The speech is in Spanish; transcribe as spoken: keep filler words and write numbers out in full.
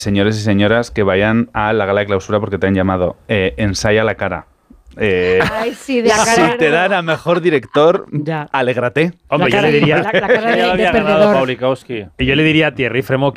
señores y señoras que vayan a la gala de clausura porque te han llamado. Eh, ensaya la cara. Eh, Ay, sí, de la si cara te dan a mejor director, Ya. alégrate. Hombre, la cara, yo le diría... la, la cara de, Ya lo de había ganado perdedor. Paulikowski. Y yo le diría a Thierry Fremont